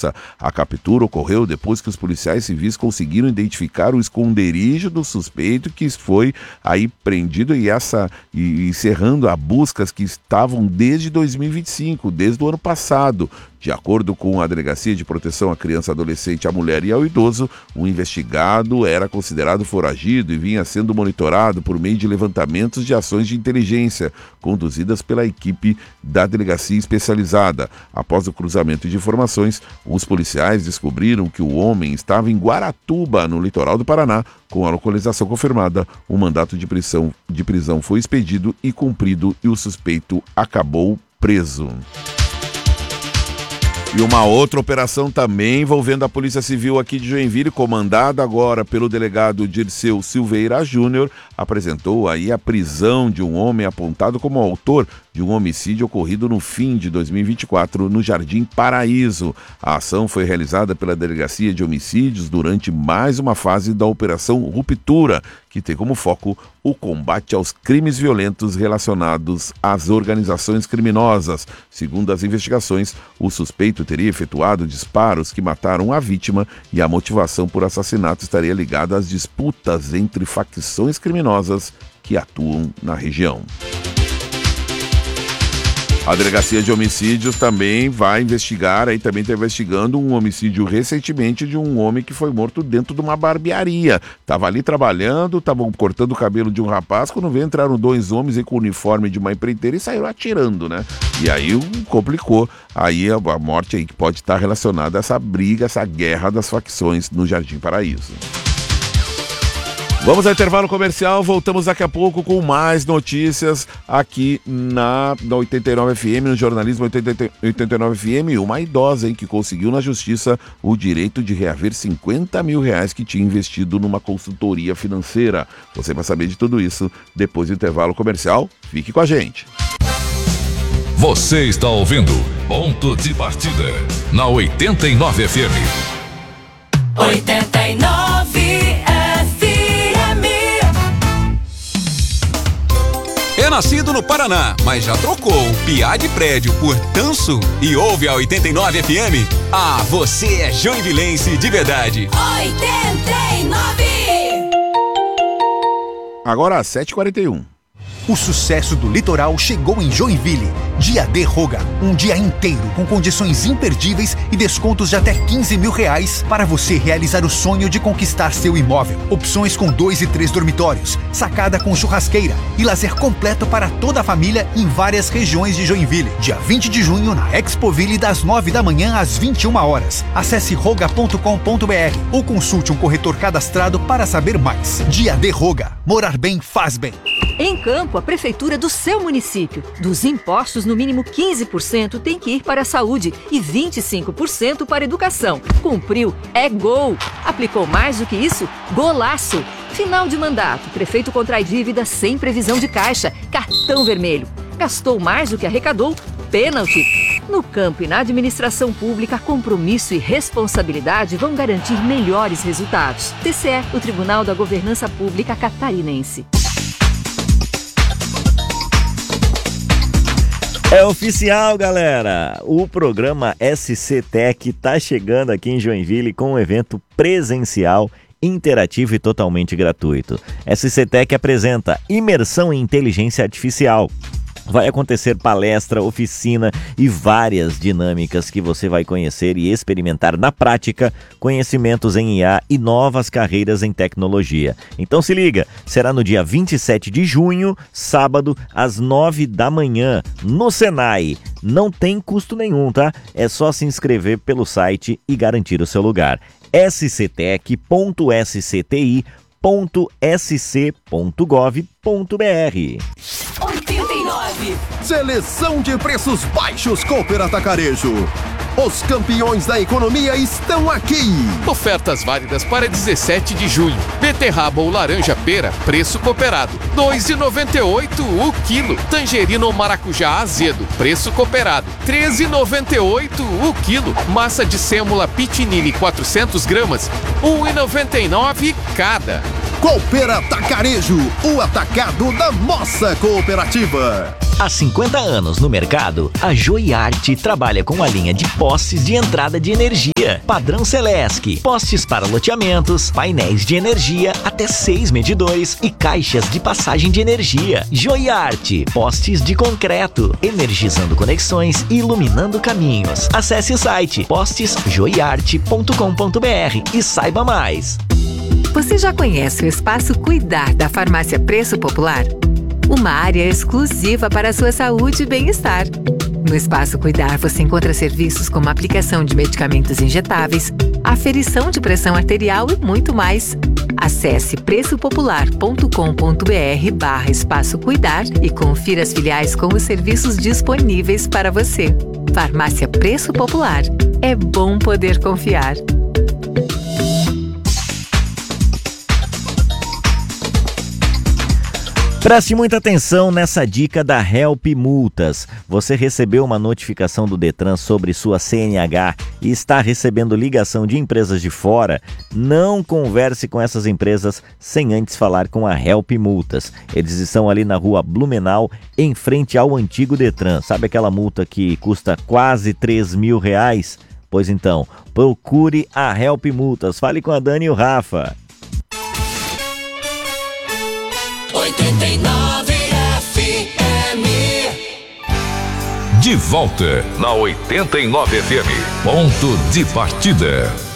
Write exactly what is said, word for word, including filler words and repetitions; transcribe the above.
justiça. A captura ocorreu depois que os policiais civis conseguiram identificar o esconderijo do suspeito que foi aí prendido e essa e encerrando a buscas que estavam desde dois mil e vinte e cinco, desde o ano passado. De acordo com a Delegacia de Proteção à Criança, Adolescente, à Mulher e ao Idoso, o investigado era considerado foragido e vinha sendo monitorado por meio de levantamentos de ações de inteligência, conduzidas pela equipe da Delegacia Especializada. Após o cruzamento de informações, os policiais descobriram que o homem estava em Guaratuba, no litoral do Paraná. Com a localização confirmada, o mandato de prisão, de prisão foi expedido e cumprido e o suspeito acabou preso. E uma outra operação também envolvendo a Polícia Civil aqui de Joinville, comandada agora pelo delegado Dirceu Silveira Júnior, apresentou aí a prisão de um homem apontado como autor de um homicídio ocorrido no fim de dois mil e vinte e quatro no Jardim Paraíso. A ação foi realizada pela Delegacia de Homicídios durante mais uma fase da Operação Ruptura, que tem como foco o combate aos crimes violentos relacionados às organizações criminosas. Segundo as investigações, o suspeito teria efetuado disparos que mataram a vítima e a motivação por assassinato estaria ligada às disputas entre facções criminosas que atuam na região. A Delegacia de Homicídios também vai investigar, aí também está investigando um homicídio recentemente de um homem que foi morto dentro de uma barbearia. Estava ali trabalhando, estavam cortando o cabelo de um rapaz, quando veio entraram dois homens aí com o uniforme de uma empreiteira e saíram atirando, né? E aí complicou, aí a, a morte aí que pode estar relacionada a essa briga, essa guerra das facções no Jardim Paraíso. Vamos ao intervalo comercial, voltamos daqui a pouco com mais notícias aqui na, na oitenta e nove F M, no jornalismo oitenta, oitenta e nove F M. Uma idosa hein, que conseguiu na justiça o direito de reaver cinquenta mil reais que tinha investido numa consultoria financeira. Você vai saber de tudo isso depois do intervalo comercial. Fique com a gente. Você está ouvindo Ponto de Partida na oitenta e nove F M. oitenta e nove F M. É nascido no Paraná, mas já trocou o piá de prédio por Tanso e ouve a oitenta e nove F M? Ah, você é joinvilense de verdade. oitenta e nove. Agora às sete e quarenta e um. O sucesso do litoral chegou em Joinville. Dia D Roga, um dia inteiro com condições imperdíveis e descontos de até quinze mil reais para você realizar o sonho de conquistar seu imóvel. Opções com dois e três dormitórios, sacada com churrasqueira e lazer completo para toda a família em várias regiões de Joinville. Dia vinte de junho na Expoville das nove da manhã às vinte e uma horas. Acesse roga ponto com ponto b r ou consulte um corretor cadastrado para saber mais. Dia D Roga, morar bem faz bem. Em Campo, a prefeitura do seu município. Dos impostos, no mínimo quinze por cento tem que ir para a saúde e vinte e cinco por cento para a educação. Cumpriu, é gol. Aplicou mais do que isso? Golaço. Final de mandato, prefeito contrai dívida sem previsão de caixa, cartão vermelho. Gastou mais do que arrecadou? Pênalti. No campo e na administração pública, compromisso e responsabilidade vão garantir melhores resultados. T C E, o Tribunal da Governança Pública Catarinense. É oficial, galera! O programa S C Tech está chegando aqui em Joinville com um evento presencial, interativo e totalmente gratuito. S C Tech apresenta Imersão em Inteligência Artificial. Vai acontecer palestra, oficina e várias dinâmicas que você vai conhecer e experimentar na prática conhecimentos em I A e novas carreiras em tecnologia. Então se liga, será no dia vinte e sete de junho, sábado, às nove da manhã, no Senai. Não tem custo nenhum, tá? É só se inscrever pelo site e garantir o seu lugar. s c tech ponto s c t i ponto s c ponto gov ponto b r. oitenta e nove. Seleção de preços baixos Cooper Atacarejo. Os campeões da economia estão aqui. Ofertas válidas para dezessete de junho. Beterraba ou laranja pera, preço cooperado, dois reais e noventa e oito centavos o quilo. Tangerina ou maracujá azedo, preço cooperado, treze reais e noventa e oito centavos o quilo. Massa de sêmola pitinini quatrocentas gramas, um real e noventa e nove centavos cada. Cooper Atacarejo, o atacado da nossa cooperativa. Há cinquenta anos no mercado, a Joiarte trabalha com a linha de postes de entrada de energia, padrão Celesc, postes para loteamentos, painéis de energia, até seis medidores e caixas de passagem de energia. Joiarte, postes de concreto, energizando conexões e iluminando caminhos. Acesse o site postes joiarte ponto com ponto br e saiba mais. Você já conhece o Espaço Cuidar da Farmácia Preço Popular? Uma área exclusiva para a sua saúde e bem-estar. No Espaço Cuidar você encontra serviços como aplicação de medicamentos injetáveis, aferição de pressão arterial e muito mais. Acesse preço popular ponto com ponto br barra Espaço Cuidar e confira as filiais com os serviços disponíveis para você. Farmácia Preço Popular. É bom poder confiar. Preste muita atenção nessa dica da Help Multas. Você recebeu uma notificação do Detran sobre sua C N H e está recebendo ligação de empresas de fora? Não converse com essas empresas sem antes falar com a Help Multas. Eles estão ali na rua Blumenau, em frente ao antigo Detran. Sabe aquela multa que custa quase três mil reais? Pois então, procure a Help Multas. Fale com a Dani e o Rafa. oitenta e nove F M. De volta na oitenta e nove F M. Ponto de partida.